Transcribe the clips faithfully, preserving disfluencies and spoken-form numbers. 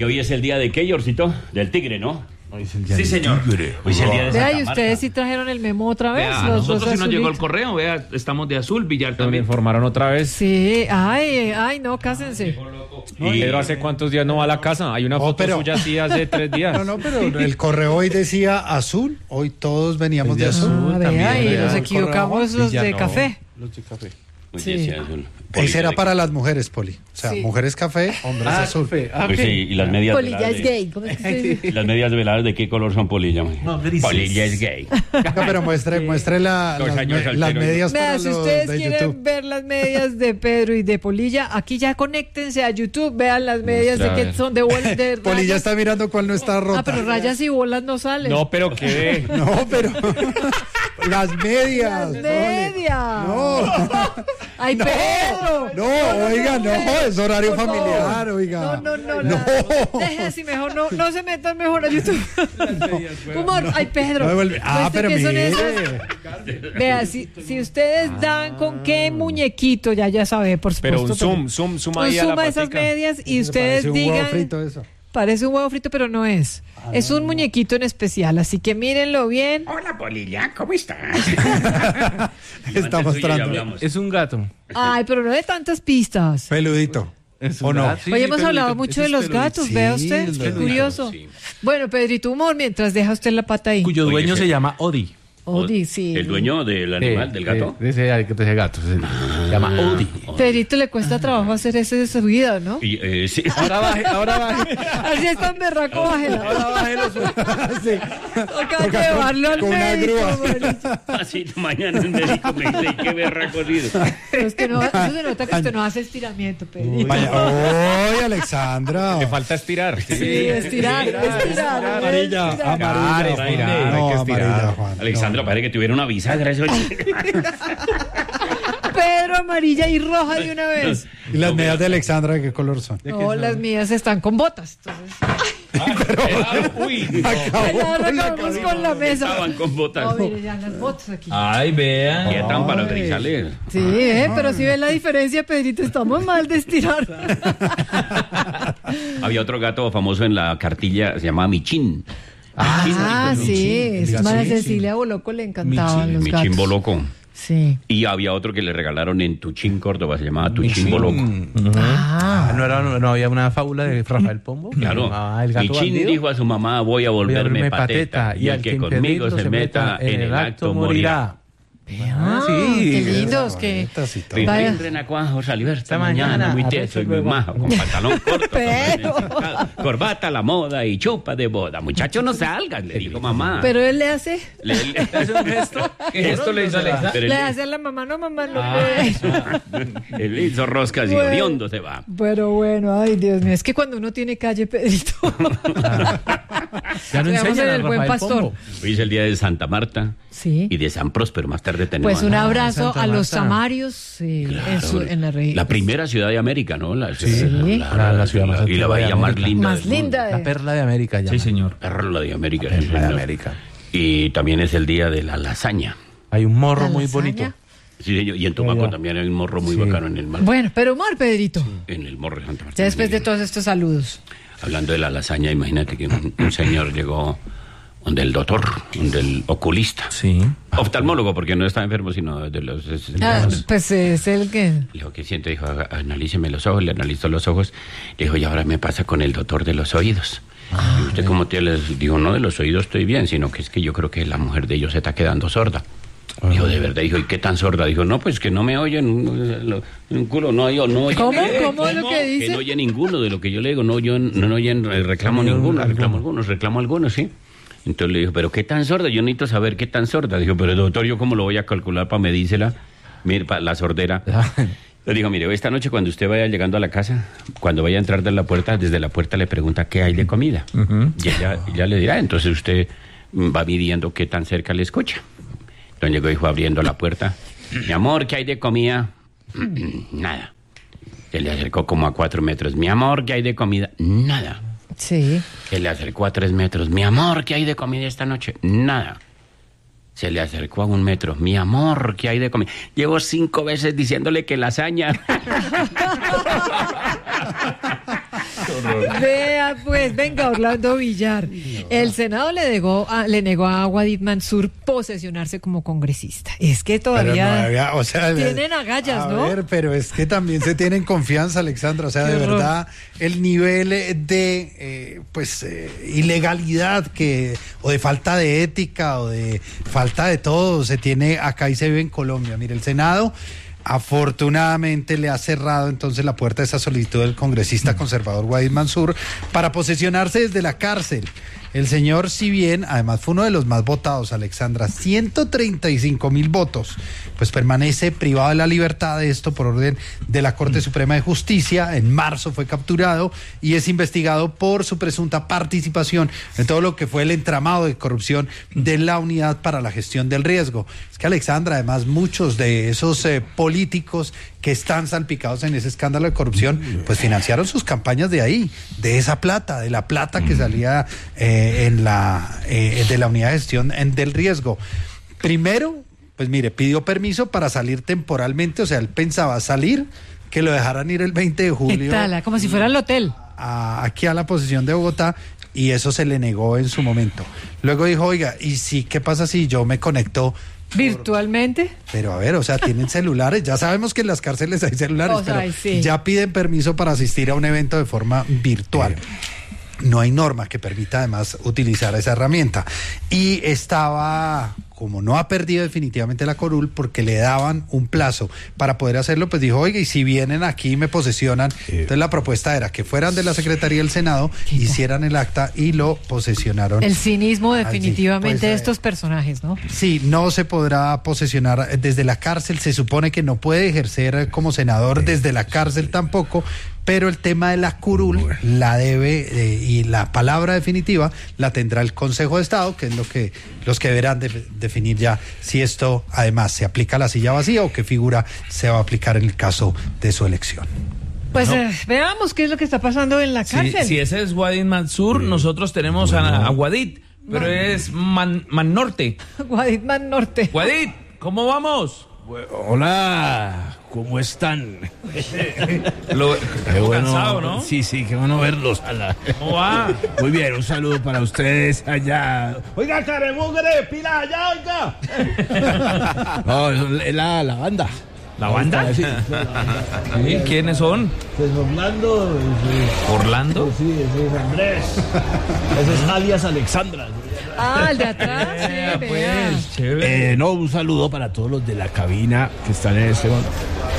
Que hoy es el día de qué, Yorcito? Del tigre, ¿no? Hoy es el día Sí, del señor. tigre. Hoy es el día de Santa Vea, y Marta. ustedes sí trajeron el memo otra vez. Vea, a los nosotros dos sí nos llegó el azulitos. correo, vea, estamos de azul, Villar Me también. informaron otra vez. Sí, ay, ay, no, cásense. ¿Y Pedro hace cuántos días no va a la casa? Hay una Oh, foto pero- suya así hace tres días. No, no, pero el correo hoy decía azul, hoy todos veníamos de azul. Ah, vea, y vea, nos el equivocamos correo. los Y ya de no. café. Los de café. Hoy Sí. decía azul. Ese era de- para las mujeres, Poli. O sea, Sí. mujeres café, hombres azul. Pues sí, y las medias Polilla veladas es de- gay. ¿Cómo es que se dice? Las medias veladas de qué color son, Polilla? No, grises. Polilla es gay. No, pero muestre, muestre la- Dos las, años me- soltero. las medias Vea, para si los ustedes de quieren YouTube. ver las medias de Pedro y de Polilla, aquí ya conéctense a YouTube, vean las medias Muestra, a de que ver. son de bolas de Poli ya rayas. está mirando cuál no está rota. Ah, pero rayas y bolas no salen. No, pero qué. No, pero las medias. Las Poli. medias. No. Ay, No, Pedro. no, oiga, no, es horario Por favor. familiar, oiga. No, no, no, No. no. Deje así mejor, no, no se metan mejor a YouTube. Humor, ay, Pedro. No, vuelve- ah, ¿Muestre pero qué son mire. esas? Vea, si, si ustedes dan con qué muñequito, ya ya sabe, por supuesto. Pero un zoom, zoom, zoom ahí a Un la zoom a esas patica. medias y Me ustedes parece un huevo digan. frito eso. Parece un huevo frito, pero no es. Es un muñequito en especial, así que mírenlo bien. Hola, Polilla, ¿cómo estás? Está mostrando. Es un gato. Ay, pero no de tantas pistas. Peludito. Es ¿O un no? gato. Sí, Hoy sí, hemos peludito. hablado mucho Ese de es los peludito. gatos, Sí, vea usted, los qué gatos, curioso. sí. Bueno, Pedrito Humor, mientras deja usted la pata ahí. Cuyo Oye, dueño sí. se llama Odi. Odi, sí. ¿El dueño del animal, del gato? De, de ese, de ese gato. Se llama Odi. Pedrito le cuesta trabajo hacer ese de su vida, ¿no? Y, eh, sí. Ahora baje, ahora baje. Así es tan berraco, bájela. Ahora baje los Sí. Toca llevarlo al con una médico, grúa. Marito. Así mañana en médico me dice, qué berra corrido. Pero es que no, eso se nota que usted no hace estiramiento, Pedrito. Vaya, ¡Oy, Alexandra! Le falta estirar. Sí, estirar, estirar. Amarilla, estirar. amarilla. Estirar, estirar, Juan. hay No, que estirar. amarilla, Juan. Alexandra, parece que tuviera una bisagra eso. Pedro, amarilla y roja de una vez. ¿Y las medias de Alexandra de qué color son? No, las mías están con botas. Entonces, Uy, ya acabamos con la mesa. estaban con botas. No, mire, ya las botas aquí. Ay, vean. Qué trampa los grisales. Sí, eh, pero si ven la diferencia, Pedrito, estamos mal de estirar. Había otro gato famoso en la cartilla, se llamaba Michín. Ah, sí, es María Cecilia Boloco le encantaban los gatos. Michín Boloco. Sí. Y había otro que le regalaron en Tuchín, Córdoba, se llamaba Tuchín Boloco. Ah, ¿No, era, no había una fábula de Rafael Pombo? Claro. Ah, el gato Michín bandido. dijo a su mamá, voy a volverme pateta, y el que conmigo se meta en el acto morirá. ah, sí, qué lindos que bonitas y todo. Vaya. Rin, renacuajo, salió esta Esta mañana, mañana, muy a teso veces y muy luego. majo, con pantalón corto, Pero- corbata a la moda y chupa de boda. Muchacho, no salgas, le dijo mamá. Pero él le hace, Le, le- ¿Hace un gesto? ¿Qué gesto le hizo Alexa? Pero le él, hace a la mamá, no mamá, no Ah. le- él hizo roscas y Bueno. odiondo se va. Pero bueno, ay Dios mío, es que cuando uno tiene calle, Pedrito. Ya no Veamos enseñan en a el Buen Rafael Pastor. Pombo. Hoy es el día de Santa Marta Sí. y de San Próspero. Más tarde tenemos. Pues un a- abrazo Santa a los Marta. samarios sí, en, su, en la región. La primera ciudad de América, ¿no? La, Sí. La- la ciudad más y la antigua de bahía más América. linda. Más del mundo. linda. La de- perla de América. Sí, señor. Perla de América. La sí, perla de señor. América. Y también es el día de la lasaña. Hay un morro ¿La muy lasaña? bonito. Sí, señor. Y en Tumaco Ya. también hay un morro muy Sí. bacano en el mar. Bueno, pero humor, Pedrito. En el morro de Santa Marta. Ya después Muy de bien. todos estos saludos. Hablando de la lasaña, imagínate que un, un señor llegó donde el doctor, donde el oculista. Sí. Oftalmólogo, porque no está enfermo, sino de los... es- Ah, los- pues es el que... Le dijo, ¿qué siente? Dijo, "Haga- analíceme los ojos", le analizó los ojos. Le dijo, y ahora me pasa con el doctor de los oídos. ¿Y usted cómo te les dijo? No, de los oídos estoy bien, sino que es que yo creo que la mujer de ellos se está quedando sorda. Dijo, de verdad, dijo, ¿y qué tan sorda? Dijo, no, pues que no me oyen, lo- un culo, no oye, no oye. ¿Cómo? ¿Cómo es lo que Que dice? no oye ninguno de lo que yo le digo, no, yo no, no oyen, eh, reclamo No oyen ninguno, alguno. reclamo algunos, reclamo algunos, sí. Entonces le dijo, ¿pero qué tan sorda? Yo necesito saber qué tan sorda. Dijo, pero doctor, ¿yo cómo lo voy a calcular para medírsela? Mire, para la sordera. Le dijo, mire, esta noche cuando usted vaya llegando a la casa, cuando vaya a entrar de la puerta, desde la puerta le pregunta qué hay de comida. Y ella, ella le dirá, entonces usted mm, va midiendo qué tan cerca le escucha. Entonces llegó y dijo abriendo la puerta, mi amor, ¿qué hay de comida? Nada. Se le acercó como a cuatro metros, mi amor, ¿qué hay de comida? Nada. Sí. Se le acercó a tres metros, mi amor, ¿qué hay de comida esta noche? Nada. Se le acercó a un metro, mi amor, ¿qué hay de comida? Llevo cinco veces diciéndole que lasaña. Vea, pues, venga, Orlando Villar. El Senado le negó a, le negó a Wadid Mansur posesionarse como congresista. Es que todavía Pero no había- o sea, tienen agallas, a ¿no? ver, pero es que también se tienen confianza, Alexandra. O sea, Qué de horror. verdad, el nivel de eh, pues eh, ilegalidad que o de falta de ética o de falta de todo se tiene acá y se vive en Colombia. Mire, el Senado afortunadamente le ha cerrado entonces la puerta a esa solicitud del congresista conservador Wadid Mansur para posesionarse desde la cárcel. El señor, si bien, además fue uno de los más votados, Alexandra, ciento treinta y cinco mil votos, pues permanece privado de la libertad de esto por orden de la Corte Suprema de Justicia. En marzo fue capturado y es investigado por su presunta participación en todo lo que fue el entramado de corrupción de la Unidad para la Gestión del Riesgo. Es que, Alexandra, además muchos de esos eh, políticos que están salpicados en ese escándalo de corrupción, pues financiaron sus campañas de ahí, de esa plata, de la plata que salía eh, en la eh, de la Unidad de Gestión en, del Riesgo. Primero, pues mire, pidió permiso para salir temporalmente, o sea, él pensaba salir, que lo dejaran ir el veinte de ¿Qué julio tal? Como si fuera el hotel. a- aquí a la posesión de Bogotá, y eso se le negó en su momento. Luego dijo, oiga, ¿y si qué pasa si yo me conecto? ¿Virtualmente? Pero a ver, o sea, tienen celulares, ya sabemos que en las cárceles hay celulares, O sea, pero sí. ya piden permiso para asistir a un evento de forma virtual. No hay norma que permita además utilizar esa herramienta. Y estaba, como no ha perdido definitivamente la curul, porque le daban un plazo para poder hacerlo, pues dijo, oiga, y si vienen aquí y me posesionan, entonces la propuesta era que fueran de la Secretaría del Senado, hicieran el acta y lo posesionaron. El cinismo allí. definitivamente Pues, de eh, estos personajes, ¿no? Sí, no se podrá posesionar desde la cárcel, se supone que no puede ejercer como senador desde la cárcel tampoco, pero el tema de la curul la debe eh, y la palabra definitiva la tendrá el Consejo de Estado, que es lo que los que deberán de- definir ya si esto además se aplica a la silla vacía o qué figura se va a aplicar en el caso de su elección. Pues eh, veamos qué es lo que está pasando en la Si, cárcel. si ese es Wadid Mansur, nosotros tenemos a, a Wadid, pero es Man, Man Norte. Guaditman Norte. Wadid, ¿cómo vamos? Hola, ¿cómo están? Lo, Qué bueno. cansado, ¿no? Sí, sí, qué bueno verlos. Ala. ¿Cómo va? Muy bien, un saludo para ustedes allá. Oiga, caremugre, pila allá, oiga. No, es la, la banda. ¿La banda? Sí, ¿Sí? ¿Quiénes son? Pues Orlando, sí, ¿Orlando? sí, ese es Andrés. Ese es alias Alexandra. Ah, el de atrás, sí, Eh, vea. pues, chévere. Eh, no, un saludo para todos los de la cabina que están en este momento.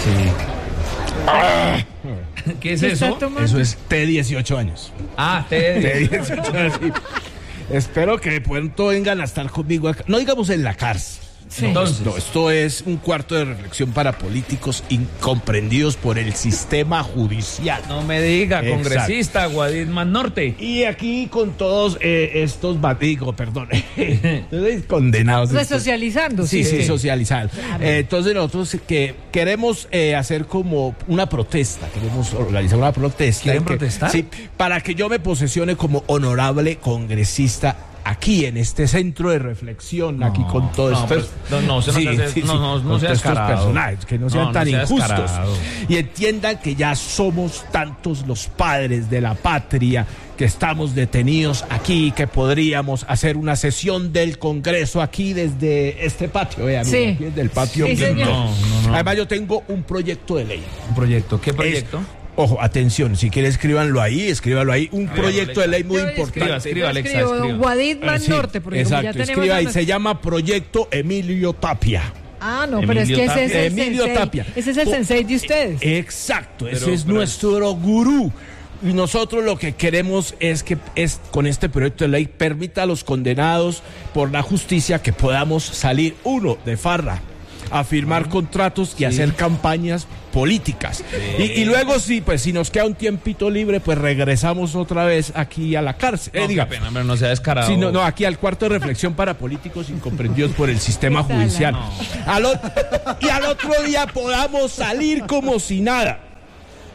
Sí. ¿Qué es ¿Qué está eso? tomando? Eso es T dieciocho años. Ah, te... T dieciocho años, sí. Espero que pronto vengan a estar conmigo acá. No digamos en la cárcel. Sí. Entonces, No, esto es un cuarto de reflexión para políticos incomprendidos por el sistema judicial. no me diga, Exacto. congresista, Wadid Man Norte. Y aquí con todos eh, estos batigos, perdón, entonces, condenados. Resocializando. Sí, sí, sí. socializar. Eh, entonces nosotros que queremos eh, hacer como una protesta, queremos organizar una protesta. ¿Quieren en que- protestar? Sí, para que yo me posesione como honorable congresista aquí en este centro de reflexión, aquí con todo no, esto. pues, no, no, eso no se hace- no, no, no con sea todos estos descarado. personajes, que no sean No, no tan sea injustos. descarado. Y entiendan que ya somos tantos los padres de la patria que estamos detenidos aquí, que podríamos hacer una sesión del Congreso aquí desde este patio, vea, mira, Sí. aquí desde el patio. Sí, señor. No, no, no. Además yo tengo un proyecto de ley. Un proyecto. ¿Qué proyecto? Es- ojo, atención, si quiere escríbanlo ahí, escríbanlo ahí, un proyecto de ley muy Yo importante. Escriba, escriba, Yo Alexa, escribo escriba. Guaditman Eh, sí, Norte, porque como exacto, ya tenemos escriba ahí, la- se llama Proyecto Emilio Tapia. Ah, no, pero es Emilio que ese es Tapia. el Emilio sensei. Tapia. Ese es el Po- sensei de ustedes. Exacto, ese Pero- es pero nuestro gurú. Y nosotros lo que queremos es que es, con este proyecto de ley permita a los condenados por la justicia que podamos salir, uno, de farra, a firmar contratos y hacer campañas políticas. Y, y luego sí, pues si nos queda un tiempito libre, pues regresamos otra vez aquí a la cárcel. Eh, No, qué diga, pena, pero no sea descarado. Sí, no, no, aquí al cuarto de reflexión para políticos incomprendidos por el sistema ¿Qué tal? judicial. No. Al ot- y al otro día podamos salir como si nada.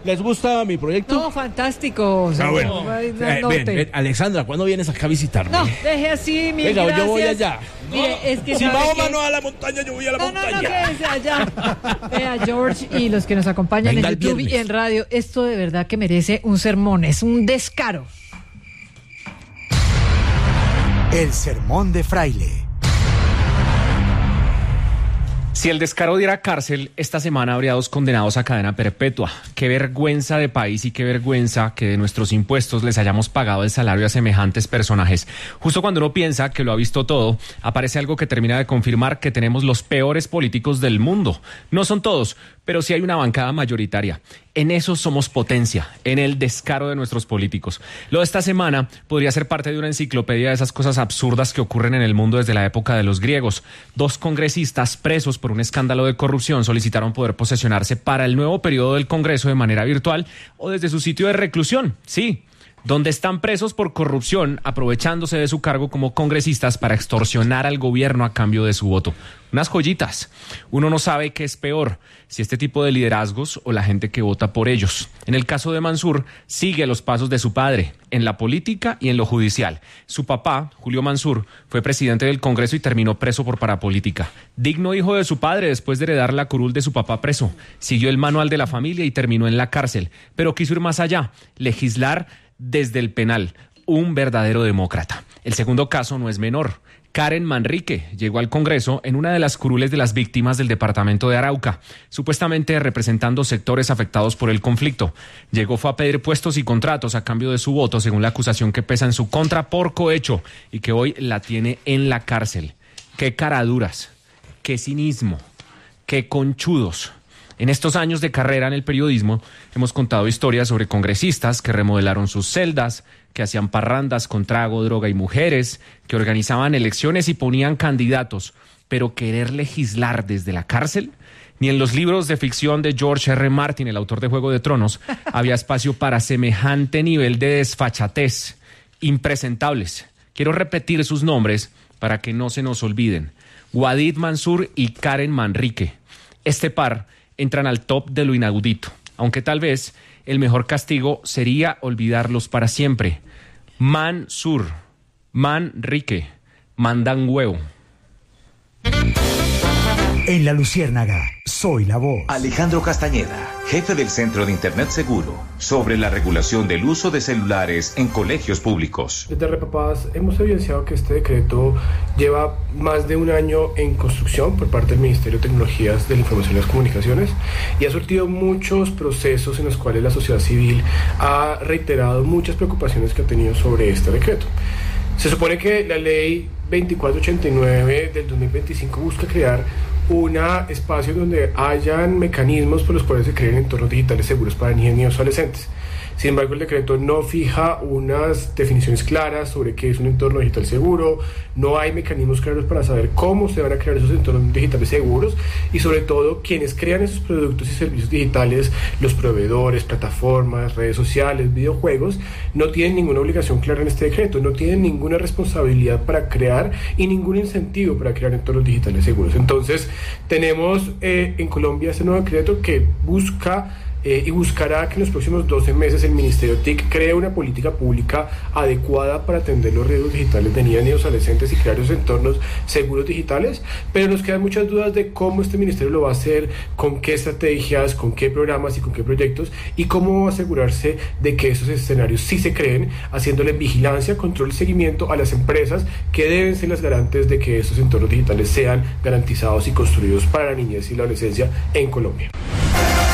¿Les gusta mi proyecto? No, fantástico. Ah, bueno. No, Eh, no, ven, te- ven, Alexandra, ¿cuándo vienes acá a visitarme? No, deje así, mil Venga, gracias. yo voy allá. Mire, es que Si ¿sabe Mahoma qué? no va a la montaña, yo voy a la No, no, no, montaña. quédese allá. Vea, George y los que nos acompañan Venga en el YouTube viernes. y en radio, esto de verdad que merece un sermón, es un descaro. El sermón de Fraile. Si el descaro diera cárcel, esta semana habría dos condenados a cadena perpetua. Qué vergüenza de país y qué vergüenza que de nuestros impuestos les hayamos pagado el salario a semejantes personajes. Justo cuando uno piensa que lo ha visto todo, aparece algo que termina de confirmar que tenemos los peores políticos del mundo. No son todos, pero sí hay una bancada mayoritaria. En eso somos potencia, en el descaro de nuestros políticos. Lo de esta semana podría ser parte de una enciclopedia de esas cosas absurdas que ocurren en el mundo desde la época de los griegos. Dos congresistas presos por un escándalo de corrupción solicitaron poder posesionarse para el nuevo periodo del Congreso de manera virtual o desde su sitio de reclusión. Sí, donde están presos por corrupción, aprovechándose de su cargo como congresistas para extorsionar al gobierno a cambio de su voto. Unas joyitas. Uno no sabe qué es peor, si este tipo de liderazgos o la gente que vota por ellos. En el caso de Mansur, sigue los pasos de su padre, en la política y en lo judicial. Su papá, Julio Mansur, fue presidente del Congreso y terminó preso por parapolítica. Digno hijo de su padre después de heredar la curul de su papá preso. Siguió el manual de la familia y terminó en la cárcel. Pero quiso ir más allá, legislar desde el penal, un verdadero demócrata. El segundo caso no es menor. Karen Manrique llegó al Congreso en una de las curules de las víctimas del departamento de Arauca, supuestamente representando sectores afectados por el conflicto. Llegó fue a pedir puestos y contratos a cambio de su voto, según la acusación que pesa en su contra por cohecho y que hoy la tiene en la cárcel. ¡Qué caraduras! ¡Qué cinismo! ¡Qué conchudos! En estos años de carrera en el periodismo hemos contado historias sobre congresistas que remodelaron sus celdas, que hacían parrandas con trago, droga y mujeres, que organizaban elecciones y ponían candidatos, pero querer legislar desde la cárcel, ni en los libros de ficción de George R. Martin, el autor de Juego de Tronos, había espacio para semejante nivel de desfachatez. Impresentables. Quiero repetir sus nombres para que no se nos olviden. Wadid Mansur y Karen Manrique. Este par entran al top de lo inaudito, aunque tal vez el mejor castigo sería olvidarlos para siempre. Mansur, Manrique, mandan huevo. En La Luciérnaga, soy la voz. Alejandro Castañeda, jefe del Centro de Internet Seguro, sobre la regulación del uso de celulares en colegios públicos. Desde Repapás hemos evidenciado que este decreto lleva más de un año en construcción por parte del Ministerio de Tecnologías de la Información y las Comunicaciones y ha surtido muchos procesos en los cuales la sociedad civil ha reiterado muchas preocupaciones que ha tenido sobre este decreto. Se supone que la ley veinticuatro ochenta y nueve del dos mil veinticinco busca crear un espacio donde hayan mecanismos por los cuales se creen entornos digitales seguros para niños y niños adolescentes. Sin embargo, el decreto no fija unas definiciones claras sobre qué es un entorno digital seguro, no hay mecanismos claros para saber cómo se van a crear esos entornos digitales seguros y sobre todo quienes crean esos productos y servicios digitales, los proveedores, plataformas, redes sociales, videojuegos, no tienen ninguna obligación clara en este decreto, no tienen ninguna responsabilidad para crear y ningún incentivo para crear entornos digitales seguros. Entonces, tenemos eh, en Colombia este nuevo decreto que busca Eh, y buscará que en los próximos doce meses el Ministerio T I C cree una política pública adecuada para atender los riesgos digitales de niñas y adolescentes y crear esos entornos seguros digitales, pero nos quedan muchas dudas de cómo este ministerio lo va a hacer, con qué estrategias, con qué programas y con qué proyectos y cómo asegurarse de que esos escenarios sí se creen, haciéndole vigilancia, control y seguimiento a las empresas que deben ser las garantes de que esos entornos digitales sean garantizados y construidos para la niñez y la adolescencia en Colombia.